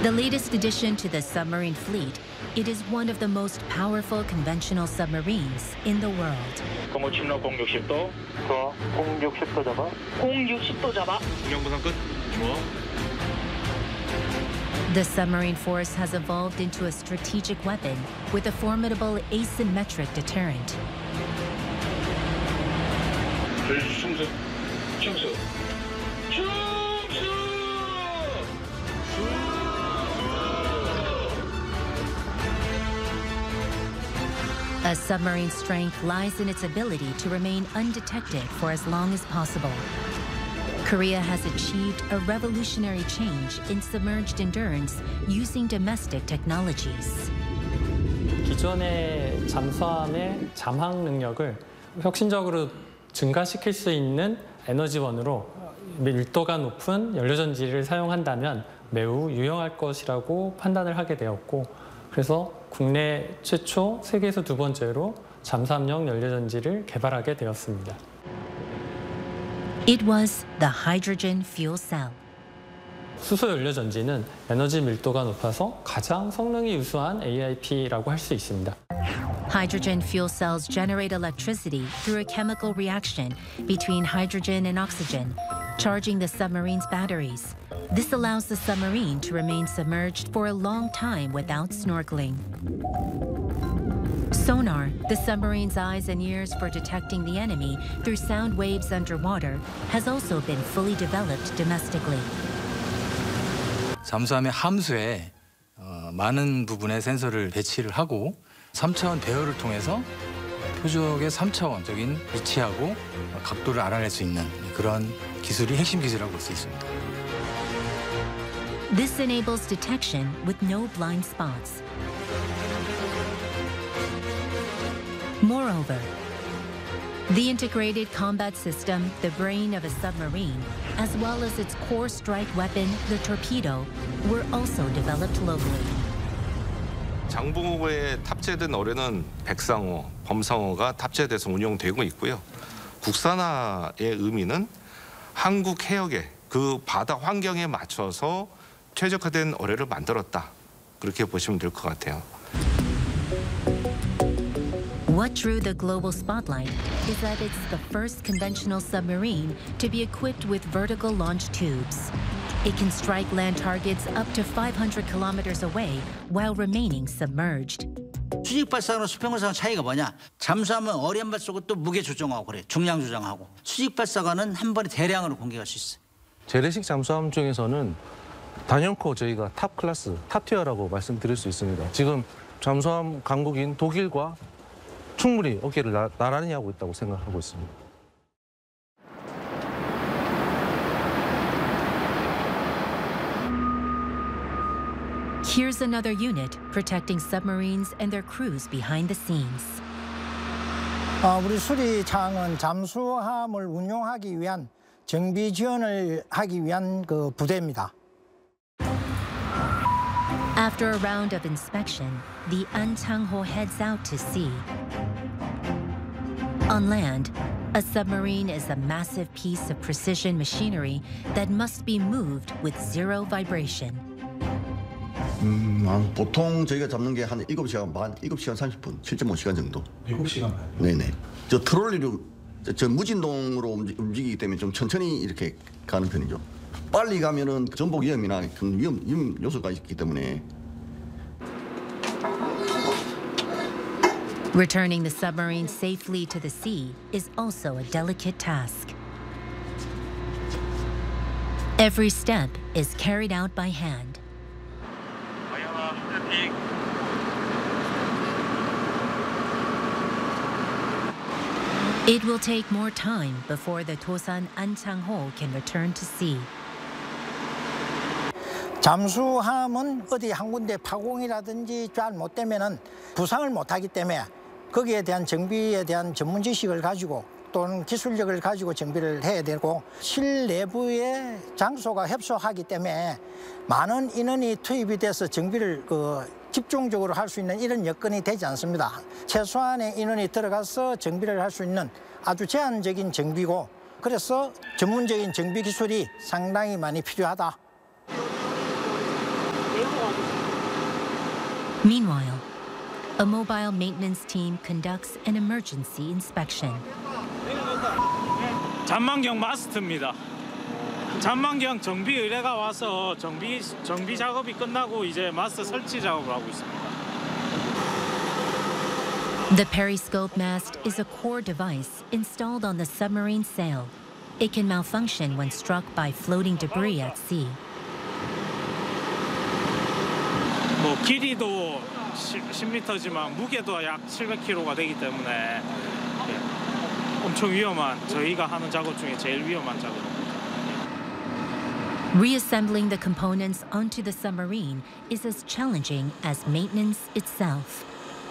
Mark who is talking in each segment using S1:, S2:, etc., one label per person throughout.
S1: The latest addition to the submarine fleet, it is one of the most powerful conventional submarines in the world.
S2: 공호 침략 060도.
S3: 좋아. 060도 잡아.
S4: 060도 잡아.
S2: 중량 부상 끝. 좋아.
S1: The submarine force has evolved into a strategic weapon with a formidable asymmetric deterrent.
S2: 충수. 충수.
S1: A submarine's strength lies in its ability to remain undetected for as long as possible. Korea has achieved a revolutionary change in submerged endurance using domestic technologies.
S5: 기존의 잠수함의 잠항 능력을 혁신적으로 증가시킬 수 있는 에너지원으로 밀도가 높은 연료전지를 사용한다면 매우 유용할 것이라고 판단을 하게 되었고, 그래서 국내 최초, 세계에서 두 번째로 잠수함용 연료전지를 개발하게 되었습니다.
S1: It was the hydrogen fuel cell.
S5: 수소 연료전지는 에너지 밀도가 높아서 가장 성능이 우수한 AIP라고 할 수 있습니다.
S1: Hydrogen fuel cells generate electricity through a chemical reaction between hydrogen and oxygen, charging the submarine's batteries. This allows the submarine to remain submerged for a long time without snorkeling. Sonar, the submarine's eyes and ears for detecting the enemy through sound waves underwater, has also been fully developed domestically.
S6: 잠수함의 함수에 많은 부분의 센서를 배치를 하고 3차원 배열을 통해서 표적의 3차원적인 위치하고 각도를 알아낼 수 있는 그런 기술이 핵심 기술이라고 볼 수 있습니다.
S1: This enables detection with no blind spots. Moreover, the integrated combat system, the brain of a submarine, as well as its core strike weapon, the torpedo, were also developed locally.
S7: 장보고에 탑재된 어뢰는 백상어, 범상어가 탑재돼서 운용되고 있고요. 국산화의 의미는 한국 해역의 그 바다 환경에 맞춰서 최적화된 어뢰를 만들었다. 그렇게 보시면 될 것 같아요.
S1: What drew the global spotlight is that it's the first conventional submarine to be equipped with vertical launch tubes. It can strike land targets up to 500 kilometers away while remaining submerged.
S8: 수직 발사하고 수평 발사하고 차이가 뭐냐? 잠수함은 어뢰 한 발 쏘고 또 무게 조정하고 그래. 중량 조정하고. 수직 발사관은 한 번에 대량으로 공격할 수 있어요.
S9: 재래식 잠수함 중에서는 단연코 저희가 탑 클래스, 탑 티어라고 말씀드릴 수 있습니다. 지금 잠수함 강국인 독일과 충분히 어깨를 나란히 하고 있다고 생각하고 있습니다.
S1: Here's another unit protecting submarines and their crews behind the scenes.
S10: 우리 수리창은 잠수함을 운용하기 위한 정비 지원을 하기 위한 그 부대입니다.
S1: After a round of inspection, the An Chang-ho heads out to sea. On land, a submarine is a massive piece of precision machinery that must be moved with zero vibration.
S11: 보통 저희가 잡는 게 한 7시간 반, 7시간 30분, 7.5시간 정도.
S12: 7시간 반?
S11: 네네. 저 트롤리로 저 무진동으로 움직이기 때문에 좀 천천히 이렇게 가는 편이죠. 빨리 가면은 전복 위험이나 큰 위험 요소가 있기 때문에.
S1: Returning the submarine safely to the sea is also a delicate task. Every step is carried out by hand. It will take more time before the Tosan An Chang-ho can return to sea.
S10: 잠수함은 어디 한 군데 파공이라든지 잘 못되면은 부상을 못하기 때문에 거기에 대한 정비에 대한 전문 지식을 가지고 또는 기술력을 가지고 정비를 해야 되고 실내부의 장소가 협소하기 때문에 많은 인원이 투입이 돼서 정비를 집중적으로 할 수 있는 이런 여건이 되지 않습니다. 최소한의 인원이 들어가서 정비를 할 수 있는 아주 제한적인 정비고 그래서 전문적인 정비 기술이 상당히 많이 필요하다.
S4: 매우
S1: Meanwhile, a mobile maintenance team conducts an emergency inspection.
S4: 잔망경 마스트입니다. 잔망경 정비 의뢰가 와서 정비 작업이 끝나고 이제 마스트 설치 작업을 하고 있습니다.
S1: The periscope mast is a core device installed on the submarine sail. It can malfunction when struck by floating debris at sea.
S4: 뭐 길이도 10m지만 무게도 약 700kg가 되기 때문에 엄청 위험한, 저희가 하는 작업 중에 제일 위험한 작업입니다.
S1: Reassembling the components onto the submarine is as challenging as maintenance itself.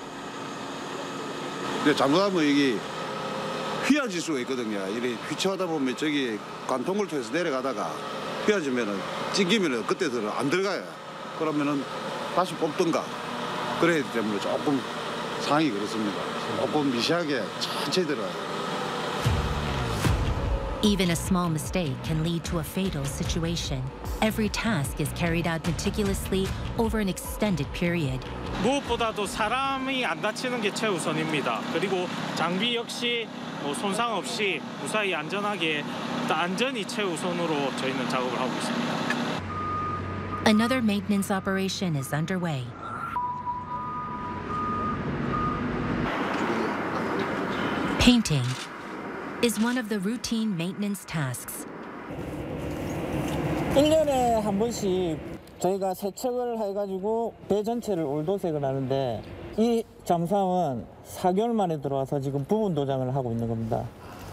S12: 잠수하면 이게 휘어질 수가 있거든요. 이렇게 휘쳐하다 보면 저기 관통을 통해서 내려가다가 휘어지면은 찡기면은 그때들은 안 들어가요. 그러면은 다시 뽑든가 그래야 되기 때문에 조금 상황이 그렇습니다. 조금 미세하게 천천히 들어가요.
S1: Even a small mistake can lead to a fatal situation. Every task is carried out meticulously over an extended period.
S4: 무엇보다도 사람이 안 다치는 게 최우선입니다. 그리고 장비 역시 손상 없이 무사히 안전하게 안전이 최우선으로 저희는 작업을 하고 있습니다.
S1: Another maintenance operation is underway. Painting is one of the routine maintenance tasks.
S4: 1년에 한 번씩 저희가 세척을 해가지고 배 전체를 올도색을 하는데 이 잠수함은 4개월 만에 들어와서 지금 부분 도장을 하고 있는 겁니다.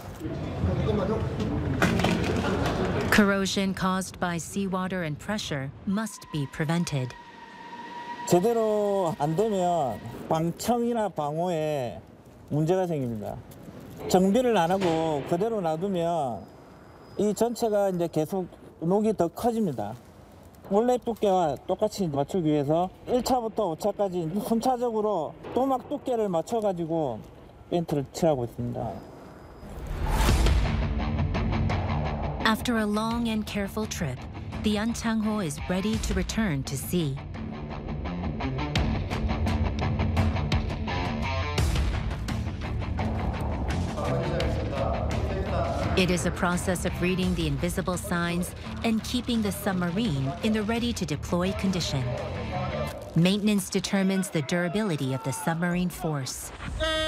S1: Corrosion caused by seawater and pressure must be prevented.
S4: 제대로 안 되면 방청이나 방호에 문제가 생깁니다. 정비를 안 하고 그대로 놔두면 이 전체가 이제 계속 녹이 더 커집니다. 원래 두께와 똑같이 맞추기 위해서 1차부터 5차까지 순차적으로 도막 두께를 맞춰가지고 페인트를 칠하고 있습니다.
S1: After a long and careful trip, the Anchangho is ready to return to sea. It is a process of reading the invisible signs and keeping the submarine in the ready-to-deploy condition. Maintenance determines the durability of the submarine force.